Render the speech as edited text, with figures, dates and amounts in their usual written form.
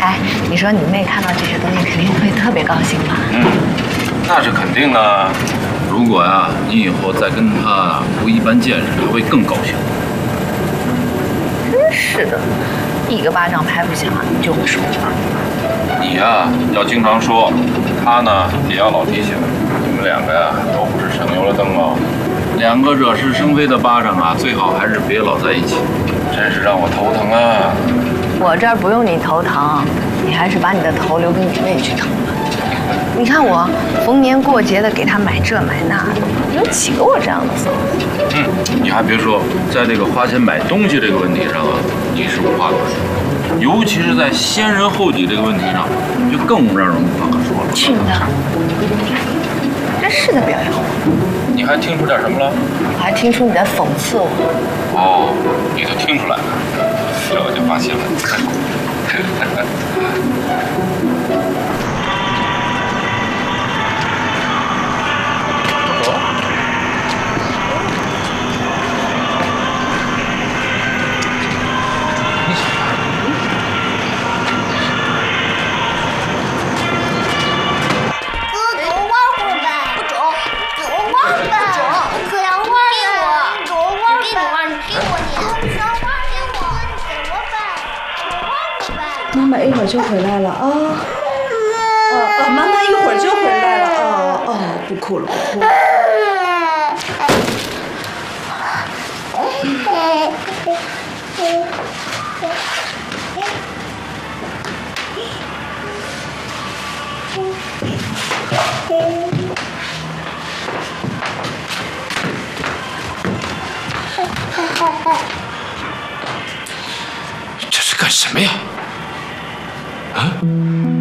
哎，你说你妹看到这些东西肯定会特别高兴吧？ 那是肯定的。如果呀，你以后再跟她不一般见识，她会更高兴。 真是的，一个巴掌拍不响，你就会说话。 你呀，要经常说，她呢也要老提醒。你们两个呀，都不是省油的灯哦。两个惹是生非的巴掌啊，最好还是别老在一起，真是让我头疼啊！ 我这儿不用你头疼，你还是把你的头留给你妹去疼吧。你看我逢年过节的给她买这买那的，有几个我这样的嫂子？ 你还别说，在这个花钱买东西这个问题上啊，你是无话可说，尤其是在先人后己这个问题上，就更让人无话可说了。 去你的！真是在表扬我。 你还听出点什么了？ 我还听出你在讽刺我。 哦，你都听出来了，这我就放心了。 妈妈一会儿就回来了啊！妈妈一会儿就回来了啊！不哭了，不哭了。 这是干什么呀？啊？